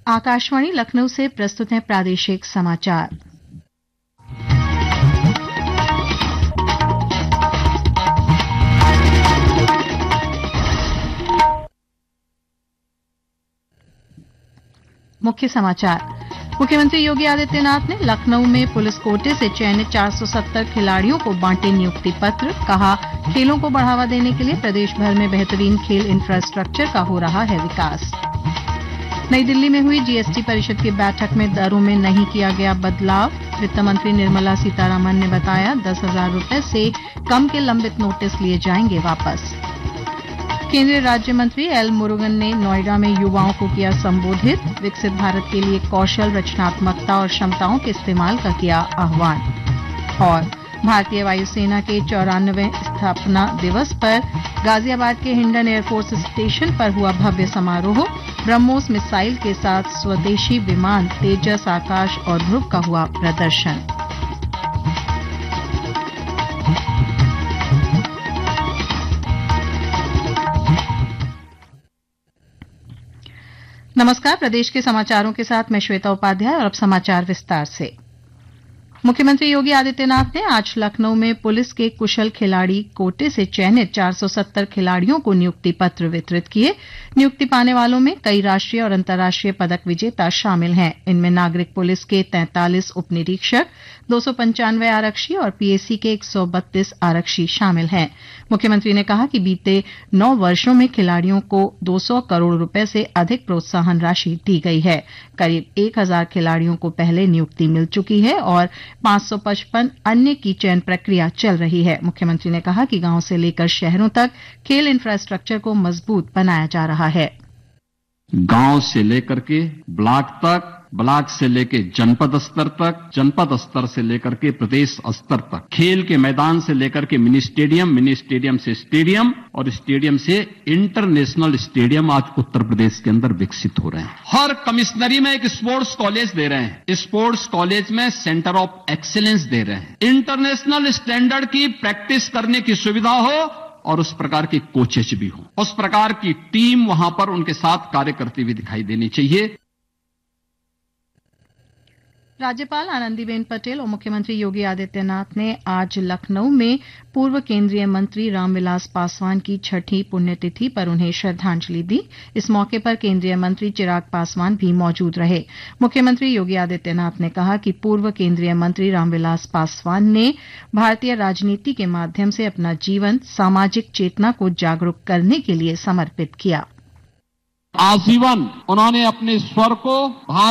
आकाशवाणी लखनऊ से प्रस्तुत है प्रादेशिक समाचार। मुख्य समाचार। मुख्यमंत्री योगी आदित्यनाथ ने लखनऊ में पुलिस कोटे से चयनित 470 खिलाड़ियों को बांटे नियुक्ति पत्र। कहा, खेलों को बढ़ावा देने के लिए प्रदेश भर में बेहतरीन खेल इंफ्रास्ट्रक्चर का हो रहा है विकास। नई दिल्ली में हुई जीएसटी परिषद की बैठक में दरों में नहीं किया गया बदलाव। वित्त मंत्री निर्मला सीतारामन ने बताया 10,000 रुपए से कम के लंबित नोटिस लिए जाएंगे वापस। केंद्रीय राज्य मंत्री एल मुरुगन ने नोएडा में युवाओं को किया संबोधित। विकसित भारत के लिए कौशल, रचनात्मकता और क्षमताओं के इस्तेमाल का किया आह्वान। और भारतीय वायुसेना के 94वें स्थापना दिवस पर गाजियाबाद के हिंडन एयरफोर्स स्टेशन पर हुआ भव्य समारोह। ब्रह्मोस मिसाइल के साथ स्वदेशी विमान तेजस, आकाश और ध्रुव का हुआ प्रदर्शन। नमस्कार, प्रदेश के समाचारों के साथ मैं श्वेता उपाध्याय और अब समाचार विस्तार से। मुख्यमंत्री योगी आदित्यनाथ ने आज लखनऊ में पुलिस के कुशल खिलाड़ी कोटे से चयनित 470 खिलाड़ियों को नियुक्ति पत्र वितरित किए। नियुक्ति पाने वालों में कई राष्ट्रीय और अंतर्राष्ट्रीय पदक विजेता शामिल हैं। इनमें नागरिक पुलिस के 43 उप निरीक्षक, 295 आरक्षी और पीएसी के 132 आरक्षी शामिल हैं। मुख्यमंत्री ने कहा कि बीते 9 वर्षों में खिलाड़ियों को 200 करोड़ रुपए से अधिक प्रोत्साहन राशि दी गई है। करीब 1,000 खिलाड़ियों को पहले नियुक्ति मिल चुकी है और 555 अन्य की चयन प्रक्रिया चल रही है। मुख्यमंत्री ने कहा कि गांव से लेकर शहरों तक खेल इंफ्रास्ट्रक्चर को मजबूत बनाया जा रहा है। गांव से लेकर के ब्लॉक तक, ब्लॉक से लेके जनपद स्तर तक, जनपद स्तर से लेकर के प्रदेश स्तर तक, खेल के मैदान से लेकर के मिनी स्टेडियम, मिनी स्टेडियम से स्टेडियम और स्टेडियम से इंटरनेशनल स्टेडियम आज उत्तर प्रदेश के अंदर विकसित हो रहे हैं। हर कमिश्नरी में एक स्पोर्ट्स कॉलेज दे रहे हैं, स्पोर्ट्स कॉलेज में सेंटर ऑफ एक्सीलेंस दे रहे हैं। इंटरनेशनल स्टैंडर्ड की प्रैक्टिस करने की सुविधा हो और उस प्रकार की कोचेज भी हो, उस प्रकार की टीम वहां पर उनके साथ कार्य करती हुई दिखाई देनी चाहिए। राज्यपाल आनंदीबेन पटेल और मुख्यमंत्री योगी आदित्यनाथ ने आज लखनऊ में पूर्व केंद्रीय मंत्री रामविलास पासवान की 6ठी पुण्यतिथि पर उन्हें श्रद्धांजलि दी। इस मौके पर केंद्रीय मंत्री चिराग पासवान भी मौजूद रहे। मुख्यमंत्री योगी आदित्यनाथ ने कहा कि पूर्व केंद्रीय मंत्री रामविलास पासवान ने भारतीय राजनीति के माध्यम से अपना जीवन सामाजिक चेतना को जागरूक करने के लिए समर्पित किया। आजीवन उन्होंने अपने स्वर को